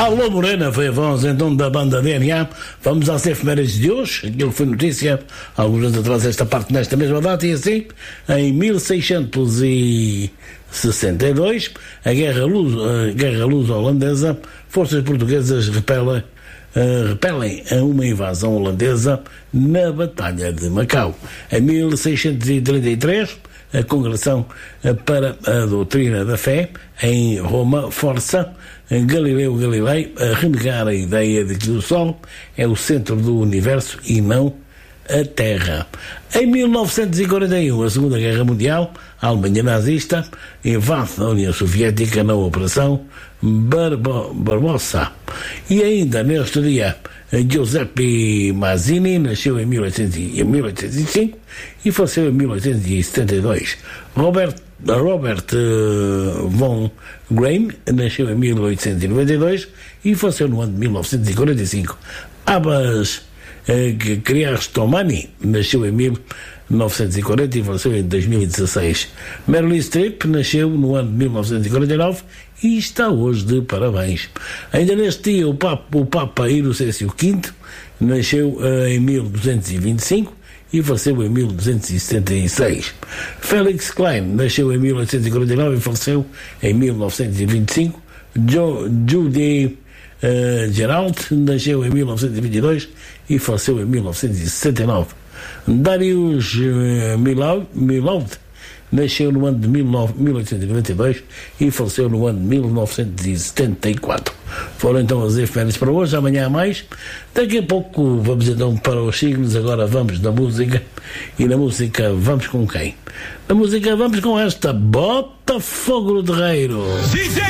Alô Morena, foi a voz então da banda DNA. Vamos às efemérides de hoje. Aquilo foi notícia alguns anos atrás, esta parte nesta mesma data, e assim, em 1662, a Guerra Luso-Holandesa, forças portuguesas repelem a uma invasão holandesa na Batalha de Macau. Em 1633, a Congregação para a Doutrina da Fé, em Roma, força Galileu Galilei a renegar a ideia de que o Sol é o centro do universo e não a Terra. Em 1941, a Segunda Guerra Mundial, a Alemanha nazista invade a União Soviética na Operação Barbarossa. E ainda neste dia, Giuseppe Mazzini nasceu em 1805 e faleceu em 1872. Robert von Grain nasceu em 1892 e faleceu no ano de 1945. Abbas Kiarostami nasceu em 1940 e faleceu em 2016. Meryl Streep nasceu no ano de 1949 e está hoje de parabéns. Ainda neste dia, o Papa Inocêncio V nasceu em 1225 e faleceu em 1276. Felix Klein nasceu em 1849 e faleceu em 1925. Judy Gerald nasceu em 1922 e faleceu em 1969. Darius Milhaud nasceu no ano de 1892 e faleceu no ano de 1974. Foram então as efemérides para hoje. Amanhã há mais. Daqui a pouco vamos então para os signos. Agora vamos na música. E na música vamos com quem? Na música vamos com esta Botafogo do Terreiro.